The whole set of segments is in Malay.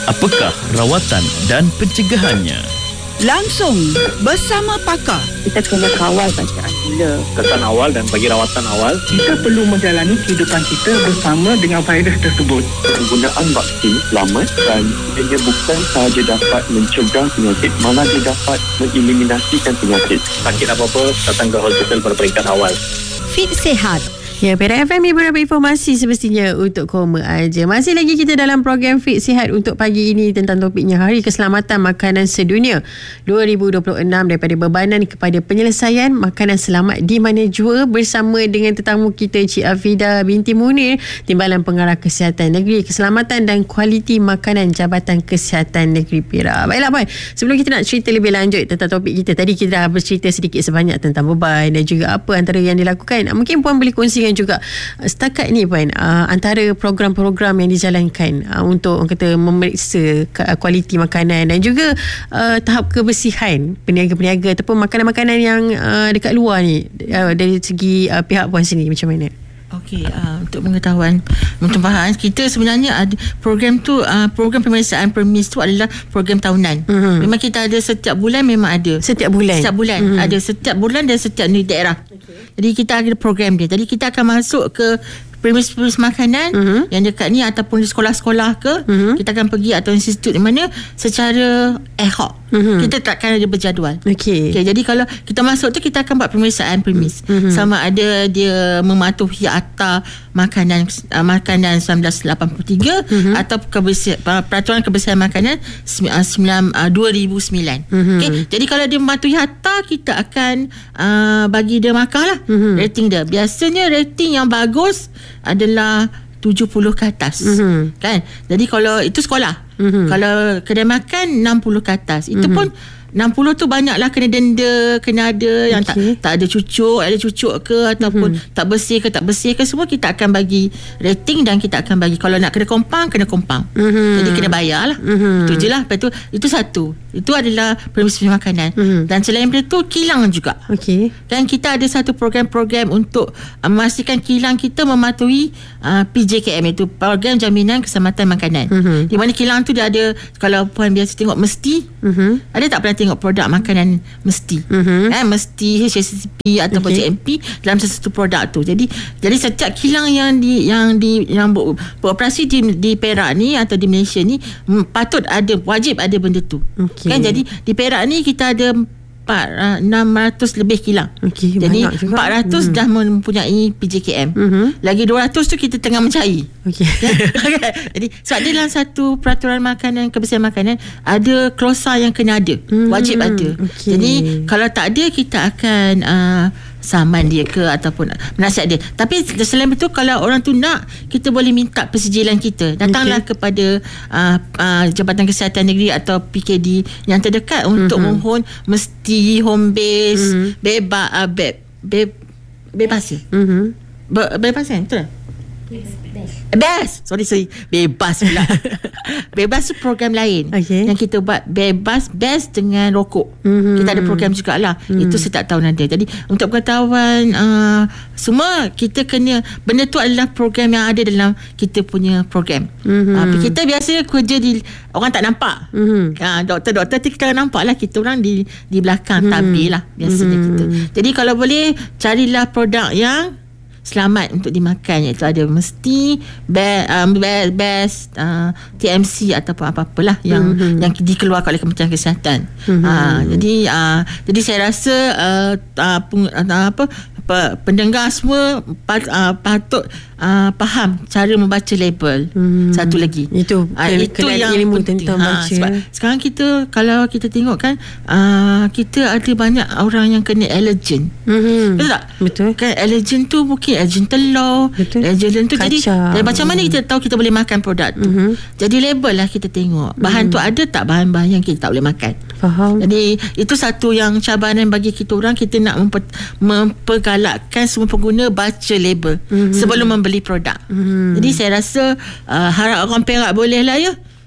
Apakah rawatan dan pencegahannya? Langsung bersama pakar. Kita kena kawal bacaan gula. Kesan awal dan bagi rawatan awal. Kita perlu menjalani kehidupan kita bersama dengan virus tersebut. Penggunaan vaksin selamat dan ia bukan sahaja dapat mencegah penyakit, malah dia dapat mengeliminasikan penyakit. Sakit apa-apa, datang ke hospital pada peringkat awal. Fit Sihat. Ya, Perak FM beberapa informasi semestinya untuk koma aja. Masih lagi kita dalam program Fit Sihat untuk pagi ini tentang topiknya Hari Keselamatan Makanan Sedunia 2026 daripada bebanan kepada penyelesaian makanan selamat di mana jua bersama dengan tetamu kita Cik Afida binti Munir, Timbalan Pengarah Kesihatan Negeri, Keselamatan dan Kualiti Makanan Jabatan Kesihatan Negeri Perak. Baiklah Puan, sebelum kita nak cerita lebih lanjut tentang topik kita, tadi kita dah bercerita sedikit sebanyak tentang beban dan juga apa antara yang dilakukan. Mungkin Puan boleh kongsikan juga setakat ni Puan, antara program-program yang dijalankan untuk orang kata memeriksa kualiti makanan dan juga tahap kebersihan peniaga-peniaga ataupun makanan-makanan yang dekat luar ni, dari segi pihak Puan sendiri macam mana? Okey, untuk pengetahuan Tumpahan, kita sebenarnya ada program tu, program pemeriksaan permis tu adalah program tahunan. Memang kita ada setiap bulan, memang ada setiap bulan ada setiap bulan dan setiap daerah. Jadi kita ada program dia. Jadi kita akan masuk ke premis-premis makanan yang dekat ni ataupun di sekolah-sekolah ke, kita akan pergi atau institut di mana secara ad hoc. Kita takkan ada berjadual. Okay, jadi kalau kita masuk tu, kita akan buat pemeriksaan premis. Sama ada dia mematuhi akta makanan 1983 atau peraturan kebersihan makanan 2009. Okay, jadi kalau dia mematuhi akta, kita akan bagi dia markah lah, rating dia. Biasanya rating yang bagus adalah 70 ke atas. Kan? Jadi kalau itu sekolah, kalau kedai makan 60 ke atas. Itu pun 60 tu banyaklah kena denda, kena ada yang tak ada cucuk ke ataupun tak bersih ke semua kita akan bagi rating dan kita akan bagi, kalau nak kena kompang jadi kena bayar lah. Itu je lah. Lepas tu itu satu, itu adalah premis makanan. Dan selain daripada tu, kilang juga. Dan kita ada satu program-program untuk memastikan kilang kita mematuhi PJKM, iaitu Program Jaminan Keselamatan Makanan. Di mana kilang tu dia ada, kalau Puan biasa tengok mesti, ada tak pernah tengok produk makanan mesti, mesti HACCP ataupun JMP dalam satu produk tu. Jadi setiap kilang yang beroperasi di Perak ni atau di Malaysia ni wajib ada benda tu. Kan, jadi di Perak ni kita ada 600 lebih kilang. Jadi 400 dah mempunyai PJKM. Lagi 200 tu kita tengah mencari. Jadi sebab dia dalam satu peraturan makanan, kebersihan makanan, ada klausa yang kena ada, wajib ada. Jadi kalau tak ada, kita akan saman dia ke ataupun menasihat dia. Tapi selain itu, kalau orang tu nak, kita boleh minta persijilan kita. Datanglah kepada Jabatan Kesihatan Negeri atau PKD yang terdekat untuk mohon mesti home base, bebas ya? Bebas kan? Betul tak? Bebas pula. Bebas tu program lain yang kita buat. Bebas dengan rokok. Kita ada program jugalah. Itu saya tak tahu nanti. Jadi untuk pengetahuan semua, kita kena, benda tu adalah program yang ada dalam kita punya program. Kita biasa kerja di, orang tak nampak. Doktor-doktor kita nampak lah, kita orang di belakang tabir lah biasanya kita. Jadi kalau boleh, carilah produk yang selamat untuk dimakan, iaitu ada mesti best TMC ataupun apa-apalah yang dikeluarkan oleh Kementerian Kesihatan. Jadi saya rasa pendengar semua patut faham cara membaca label. Satu lagi, itu yang ilmu penting. Sebab sekarang kita, kalau kita tengok kan, kita ada banyak orang yang kena allergen. Betul tak? Betul. Kan allergen tu mungkin allergen telur, allergen tu kacang. Jadi macam mana kita tahu kita boleh makan produk tu? Jadi label lah kita tengok. Bahan tu ada tak bahan-bahan yang kita tak boleh makan? Faham. Jadi itu satu yang cabaran bagi kita orang. Kita nak mempergalakkan semua pengguna baca label sebelum membeli produk. Jadi saya rasa harap orang Perak boleh lah ya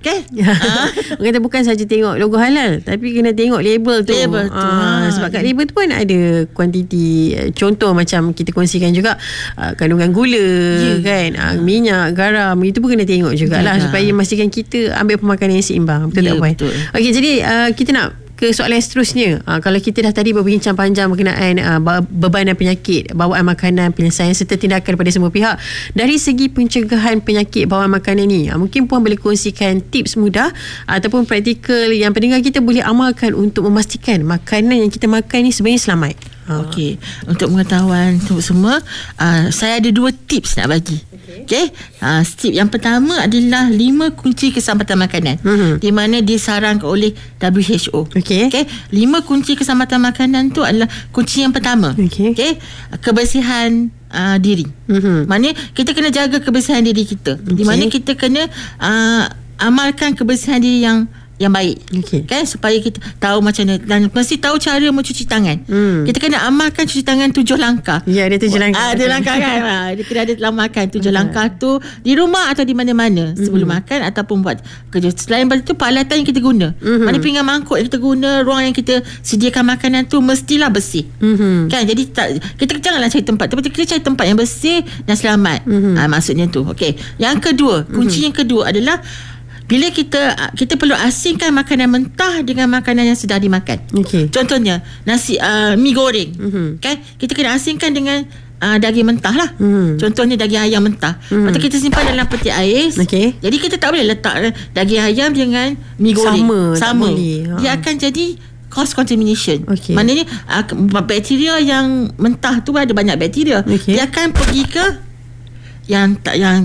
Okay? Orang kata bukan saja tengok logo halal, tapi kena tengok label tu. Label tu. Sebab kat label tu pun ada kuantiti, contoh macam kita kongsikan juga kandungan gula, kan, minyak, garam, itu pun kena tengok jugalah supaya memastikan kita ambil pemakanan yang seimbang. Betul tak Puan? Betul. Okey, jadi kita nak ke soalan seterusnya. Kalau kita dah tadi berbincang panjang berkenaan beban dan penyakit, bawaan makanan, penyelesaian serta tindakan pada semua pihak, dari segi pencegahan penyakit bawaan makanan ni, mungkin Puan boleh kongsikan tips mudah ataupun praktikal yang pendengar kita boleh amalkan untuk memastikan makanan yang kita makan ni sebenarnya selamat. Okey, untuk pengetahuan semua, saya ada 2 tips nak bagi. Okey. Tip yang pertama adalah 5 kunci keselamatan makanan, di mana disarankan oleh WHO. Okey. 5 kunci keselamatan makanan tu adalah kunci yang pertama. Okey. Kebersihan diri. Maknanya kita kena jaga kebersihan diri kita. Di mana kita kena amalkan kebersihan diri yang baik, kan, supaya kita tahu macam mana, dan mesti tahu cara mencuci tangan. Kita kena amalkan cuci tangan 7 langkah. Ya, ada 7 langkah. Ada langkah kan. Dia kena ada dalam makan 7 langkah tu di rumah atau di mana-mana sebelum makan ataupun buat kerja. Selain daripada itu, peralatan yang kita guna, mana pinggan mangkuk yang kita guna, ruang yang kita sediakan makanan tu mestilah bersih. Kan, jadi kita janganlah cari tempat, tapi kita cari tempat yang bersih dan selamat. Maksudnya tu. Okey. Yang kedua, kunci yang kedua adalah bila kita perlu asingkan makanan mentah dengan makanan yang sedang dimakan. Contohnya nasi, mi goreng, kan, kita kena asingkan dengan daging mentah lah. Contohnya daging ayam mentah. Lepas tu kita simpan dalam peti ais. Jadi kita tak boleh letak daging ayam dengan mi goreng sama. Dia akan jadi cross contamination. Maknanya bakteria yang mentah tu ada banyak bakteria. Dia akan pergi ke yang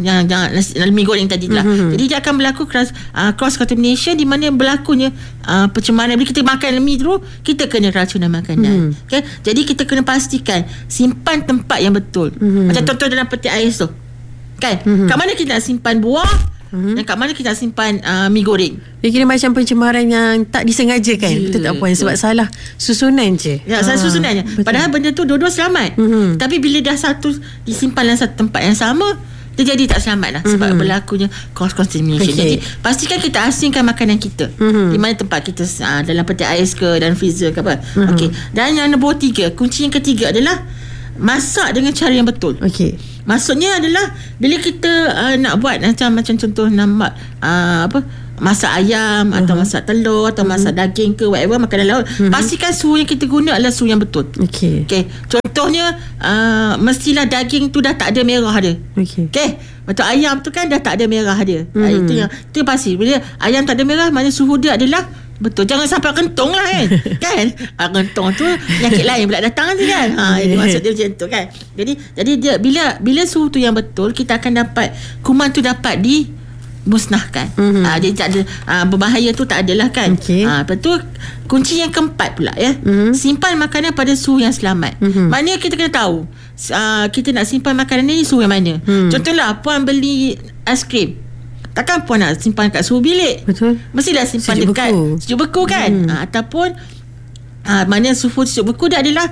mi goreng tadi lah. Jadi dia akan berlaku cross contamination, di mana berlakunya pencemaran. Bila kita makan mi tu, kita kena racunan makanan. Okay? Jadi kita kena pastikan simpan tempat yang betul. Macam contoh dalam peti ais tu, kan, kat mana kita nak simpan buah, dan kat mana kita nak simpan mi goreng. Dia kira macam pencemaran yang tak disengajakan. Betul tak Puan? Sebab salah susunan je. Ya, salah susunan je. Padahal benda tu dua-dua selamat. Tapi bila dah satu disimpan dalam satu tempat yang sama, dia jadi tak selamat lah. Sebab berlakunya cross contamination. Jadi pastikan kita asingkan makanan kita di mana tempat kita, dalam peti ais ke, dalam freezer ke apa. Okey. Dan yang nombor 3, kunci yang ketiga adalah masak dengan cara yang betul. Maksudnya adalah bila kita nak buat macam contoh nak masak ayam atau masak telur atau masak daging ke whatever, makanan laut, pastikan suhu yang kita guna adalah suhu yang betul. Okey. Contohnya mestilah daging tu dah tak ada merah dia. Okey. Betul, ayam tu kan dah tak ada merah dia. Itu pasti. Bila ayam tak ada merah, maknanya suhu dia adalah betul. Jangan sampai kentong lah kan. Kan? Kentong tu penyakit lain pula datang nanti kan. Itu maksud dia macam tu kan. Jadi dia bila suhu tu yang betul, kita akan dapat kuman tu dapat dimusnahkan. Dia tak ada berbahaya tu, tak adalah kan. Lepas tu kunci yang keempat pula ya. Simpan makanan pada suhu yang selamat. Maknanya kita kena tahu kita nak simpan makanan ni suhu yang mana. Contohlah Puan beli aiskrim, takkan Puan nak simpan kat suhu bilik. Betul. Mestilah simpan dekat sejuk beku kan. Ataupun mana suhu sejuk beku dia adalah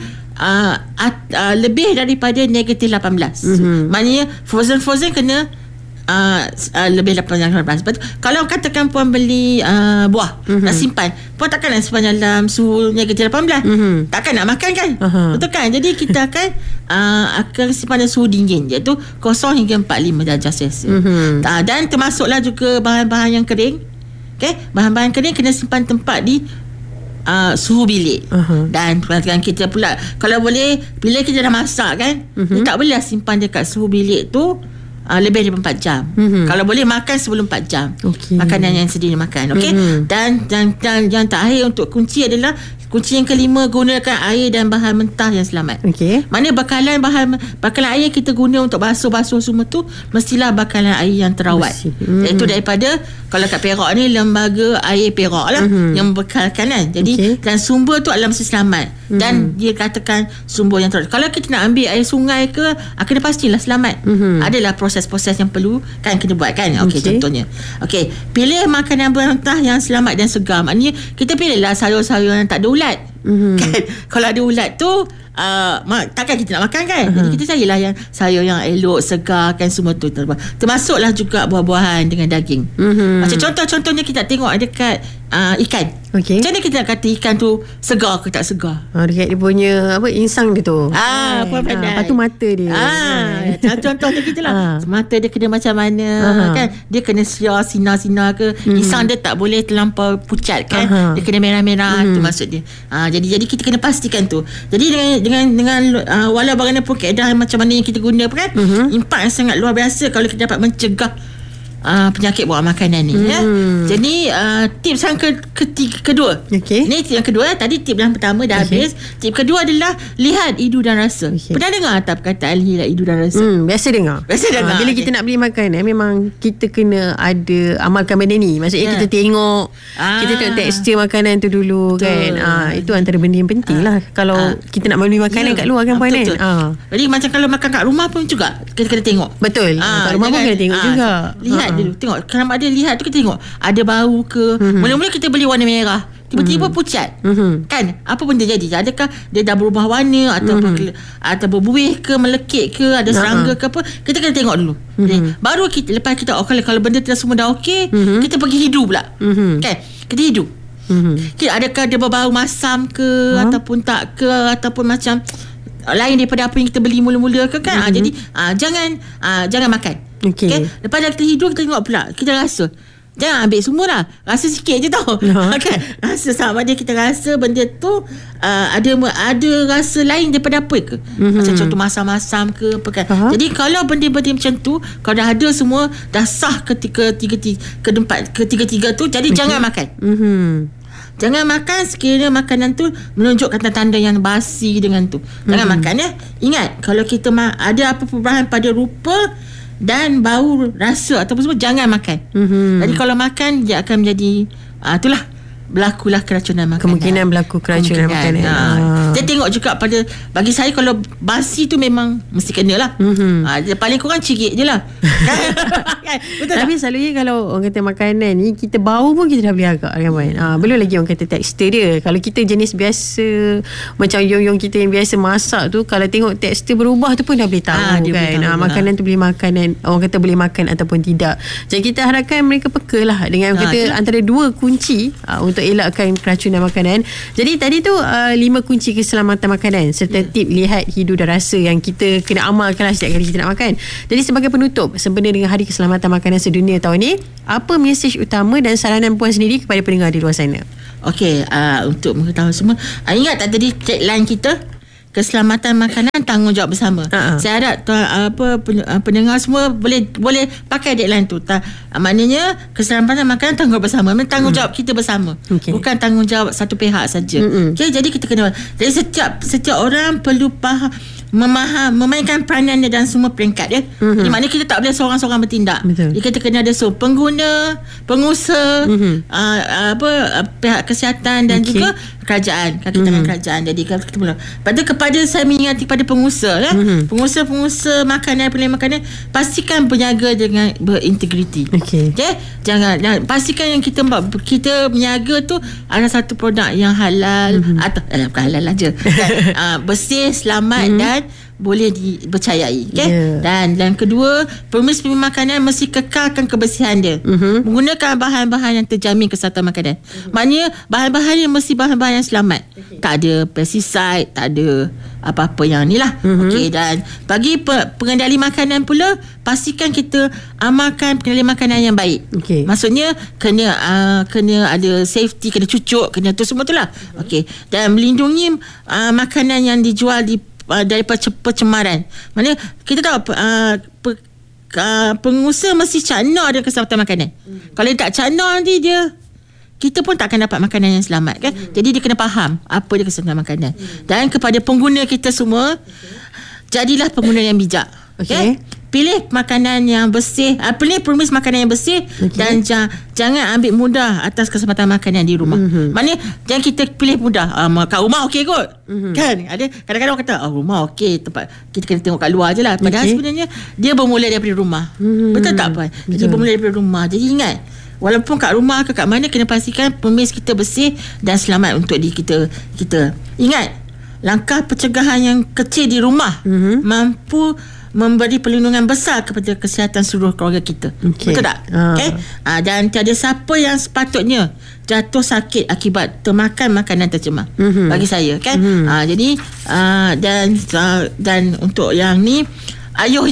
lebih daripada negatif 18. Maknanya frozen kena lebih 18. Kalau katakan Puan beli buah nak simpan, Puan takkan nak simpan dalam suhu negatif 18. Takkan nak makan kan. Betul kan. Jadi kita akan simpan dalam suhu dingin, iaitu 0 hingga 45 darjah Celsius. Dan termasuklah juga bahan-bahan yang kering. Bahan-bahan kering kena simpan tempat di suhu bilik. Dan perhatikan kita pula, kalau boleh bila kita dah masak kan, tak boleh simpan dekat suhu bilik tu lebih daripada 4 jam. Kalau boleh makan sebelum 4 jam makanan yang sedia makan. Dan yang terakhir untuk kunci adalah kunci yang kelima, gunakan air dan bahan mentah yang selamat. Mana bakalan air kita guna untuk basuh semua tu mestilah bakalan air yang terawat. Iaitu daripada, kalau kat Perak ni lembaga air Perak lah yang membekalkan kan. Jadi dan sumber tu adalah mesti selamat. Dan dia katakan sumber yang terawat. Kalau kita nak ambil air sungai ke, kena pastilah selamat. Adalah proses-proses yang perlu kan kena buat kan. Contohnya pilih makanan mentah yang selamat dan segar. Maknanya kita pilihlah sayur-sayuran yang tak ada ulat. Kan? Kalau ada ulat tu takkan kita nak makan kan. Jadi kita carilah yang sayur yang elok, segar kan, semua tu. Termasuklah juga buah-buahan dengan daging. Macam contohnya kita tengok dekat ikan. Okey. Macam mana kita nak kata ikan tu segar ke tak segar? Dekat dia punya insang dia tu. Apa pandai. Lepas tu mata dia. Contohnya kita lah. Mata dia kena macam mana kan? Dia kena sinar ke. Insang dia tak boleh terlampau pucat kan. Dia kena merah-merah. Tu maksud dia. Jadi kita kena pastikan tu. Jadi dengan walau bagaimanapun keadaan macam mana yang kita guna kan, impak yang sangat luar biasa kalau kita dapat mencegah penyakit bawaan makanan ni ya. Jadi tips yang kedua. Ini tip yang kedua. Tadi tip yang pertama dah habis. Tip kedua adalah lihat hidu dan rasa. Pernah dengar tak perkataan lihat hidu dan rasa? Biasa dengar. Bila kita nak beli makanan, memang kita kena ada amalkan benda ni. Maksudnya kita tengok, kita tengok tekstur makanan tu dulu. Betul. Kan. Itu antara benda yang penting lah kalau kita nak beli makanan kat luar kan, puan kan. Jadi macam kalau makan kat rumah pun juga kita kena tengok. Betul. Kat rumah pun kena tengok juga. Lihat dulu, tengok kalau ada lihat tu kita tengok ada bau ke. Mula-mula kita beli warna merah, tiba-tiba pucat. Kan? Apa benda jadi? Adakah dia dah berubah warna atau berbuih ke, melekit ke, ada serangga ke apa? Kita kena tengok dulu. Baru kita lepas kita kalau benda tu semua dah okey, kita pergi hidu pula. Kan? Kita hidu. Adakah dia berbau masam ke ataupun tak ke, ataupun macam lain daripada apa yang kita beli mula-mula ke kan. Jadi jangan makan. Okay. Lepas dah kita hidup, kita tengok pula, kita rasa. Jangan ambil semua lah, rasa sikit je tau. Kan? Rasa sama dia kita rasa benda tu ada rasa lain daripada apa ke. Macam contoh masam-masam ke apa kan. Jadi kalau benda-benda macam tu, kalau dah ada semua, dah sah ketiga-tiga tu, jadi jangan makan. Jangan makan sekiranya makanan tu menunjukkan tanda-tanda yang basi dengan tu. Jangan makan ya. Ingat, kalau kita ada apa perubahan pada rupa dan bau, rasa ataupun semua, jangan makan. Jadi kalau makan, dia akan menjadi itulah, berlakulah keracunan makanan. Kemungkinan berlaku keracunan makanan. Dia tengok juga pada, bagi saya kalau basi tu memang mesti kena lah. Paling kurang cirit je lah. Betul. Tapi selalunya kalau orang kata makanan ni, kita bau pun kita dah boleh agak kan. Belum lagi orang kata tekstur dia. Kalau kita jenis biasa, macam yong-yong kita yang biasa masak tu, kalau tengok tekstur berubah tu pun dah boleh tahu kan. Makanan tu boleh makanan, orang kata boleh makan ataupun tidak. Jadi kita harapkan mereka peka lah dengan kata antara dua kunci untuk elakkan keracunan makanan. Jadi tadi tu 5 kunci keselamatan makanan serta tip lihat hidu dan rasa yang kita kena amalkan lah setiap kali kita nak makan. Jadi sebagai penutup, sempena dengan Hari Keselamatan Makanan Sedunia tahun ni, apa mesej utama dan saranan puan sendiri kepada pendengar di luar sana? Okey, untuk mengetahui semua, ingat tak tadi tagline kita, keselamatan makanan, tanggungjawab bersama. Saya harap pendengar semua boleh pakai deadline tu. Maknanya keselamatan makanan, tanggungjawab bersama. Tanggungjawab kita bersama. Bukan tanggungjawab satu pihak saja. Jadi kita kena, jadi setiap orang perlu memainkan peranannya dalam semua peringkat ya. Jadi maknanya kita tak boleh seorang-seorang bertindak. Jadi kita kena ada pengguna, pengusaha, pihak kesihatan dan juga kerajaan, kaki tangan kerajaan. Jadi kita mula. Kepada saya mengingati kepada pengusaha pengusaha makanan, pilihan makanan, pastikan berniaga dengan berintegriti. Jangan pastikan yang kita berniaga tu ada satu produk yang halal atau bukan halal aja. Bersih, selamat dan boleh dipercayai. Dan kedua, pemis makanan mesti kekalkan kebersihan dia. Menggunakan bahan-bahan yang terjamin kesihatan makanan. Maknanya bahan-bahan yang mesti bahan-bahan yang selamat. Tak ada pesticide, tak ada apa-apa yang ni lah. Dan bagi pengendali makanan pula, pastikan kita amalkan pengendali makanan yang baik. Maksudnya kena ada safety, kena cucuk, kena tu semua tu lah. Dan melindungi makanan yang dijual daripada pencemaran. Maknanya kita tahu pengusaha mesti cakna dengan keselamatan makanan. Kalau dia tak cakna, nanti kita pun tak akan dapat makanan yang selamat kan. Jadi dia kena faham apa dia keselamatan makanan. Dan kepada pengguna kita semua, jadilah pengguna yang bijak. Pilih makanan yang bersih, pilih pemis makanan yang bersih. Dan jangan ambil mudah atas kesempatan makanan di rumah. Maknanya jangan kita pilih mudah. Kat rumah okey kot. Kan ada kadang-kadang orang kata rumah okey, tempat kita kena tengok kat luar je lah. Padahal sebenarnya dia bermula daripada rumah. Betul tak puan? Dia bermula daripada rumah. Jadi ingat, walaupun kat rumah ke kat mana, kena pastikan pemis kita bersih dan selamat untuk kita. Ingat, langkah pencegahan yang kecil di rumah mampu memberi perlindungan besar kepada kesihatan seluruh keluarga kita. Betul tak? Okay? Dan tiada siapa yang sepatutnya jatuh sakit akibat termakan makanan tercemar. Bagi saya kan. Jadi dan untuk yang ni ayuh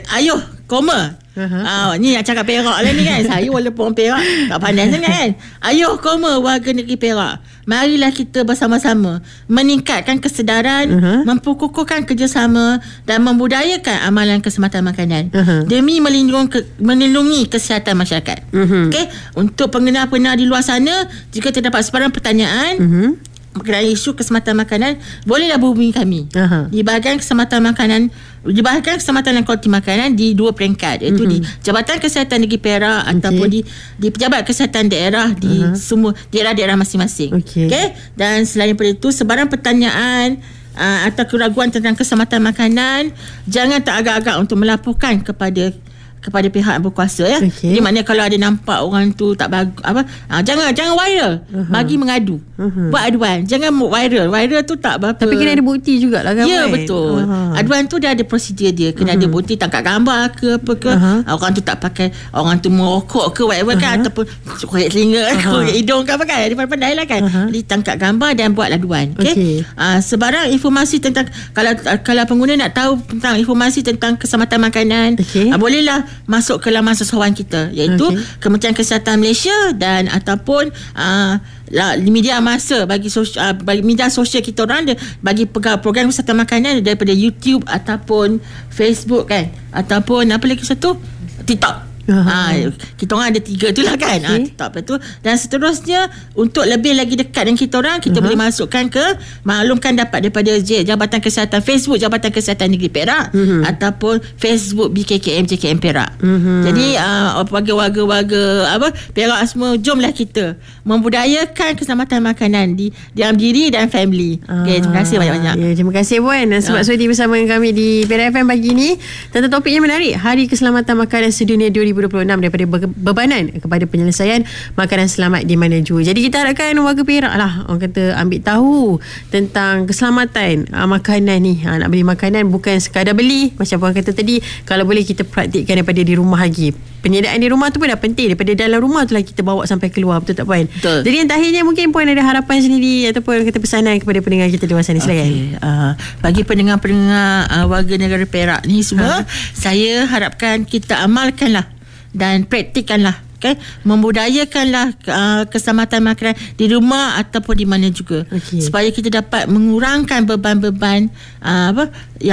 koma. Ni nak cakap Perak lah ni kan. Saya walaupun orang Perak tak pandai sangat kan. Ayuh koma warga negeri Perak, marilah kita bersama-sama meningkatkan kesedaran, memperkukuhkan kerjasama dan membudayakan amalan keselamatan makanan demi melindungi kesihatan masyarakat. Okay? Untuk pendengar-pendengar di luar sana, jika terdapat sebarang pertanyaan berkenaan isu keselamatan makanan, bolehlah berhubungi kami di bahagian keselamatan makanan, di bahagian keselamatan dan kualiti makanan di 2 peringkat, iaitu di Jabatan Kesihatan Negeri Perak ataupun di Pejabat Kesihatan Daerah di semua daerah-daerah masing-masing. Okay? Dan selain daripada itu, sebarang pertanyaan atau keraguan tentang keselamatan makanan, jangan teragak-agak untuk melaporkan kepada pihak yang berkuasa ya. Jadi maknanya kalau ada nampak orang tu tak bagus jangan viral, bagi mengadu. Buat aduan, jangan viral tu tak berapa. Tapi kena ada bukti jugalah kan. Ya, betul. Aduan tu dia ada prosedur dia, kena ada bukti, tangkap gambar ke apa ke. Orang tu tak pakai, orang tu merokok ke whatever kan, ataupun korek telinga, korek hidung ke apa kan, dia pandai lah kan. Jadi tangkap gambar dan buat aduan. Okay? Sebarang informasi tentang, kalau pengguna nak tahu tentang informasi tentang keselamatan makanan, bolehlah masuk ke laman seseorang kita, iaitu Kementerian Kesihatan Malaysia dan ataupun media masa bagi media sosial kita orang, bagi program kesihatan makanan daripada YouTube ataupun Facebook kan, ataupun apa lagi satu, TikTok. Kita orang ada 3 tu lah kan. TikTok tu. Dan seterusnya, untuk lebih lagi dekat dengan kita orang, kita boleh masukkan ke, maklumkan dapat daripada Jabatan Kesihatan, Facebook Jabatan Kesihatan Negeri Perak ataupun Facebook BKKM JKM Perak. Jadi warga-warga Perak semua, jomlah kita membudayakan keselamatan makanan di dalam diri dan family. Terima kasih banyak-banyak. Terima kasih Puan sebab sudi bersama kami di Perak FM pagi ini tentang topik yang menarik, Hari Keselamatan Makanan Sedunia 2026, daripada bebanan kepada penyelesaian makanan selamat di mana jua. Jadi kita harapkan warga Perak lah, orang kata, ambil tahu tentang keselamatan makanan ni. Nak beli makanan bukan sekadar beli, macam Puan kata tadi, kalau boleh kita praktikkan daripada di rumah lagi. Penyediaan di rumah tu pun dah penting, daripada dalam rumah tu lah kita bawa sampai keluar. Betul tak Puan? Betul. Jadi yang terakhirnya, mungkin Puan ada harapan sendiri ataupun kata pesanan kepada pendengar kita di luar sana. Silakan. Bagi pendengar-pendengar warga negara Perak ni semua, saya harapkan kita amalkanlah dan praktikkanlah, membudayakanlah keselamatan makanan di rumah ataupun di mana juga, supaya kita dapat mengurangkan beban-beban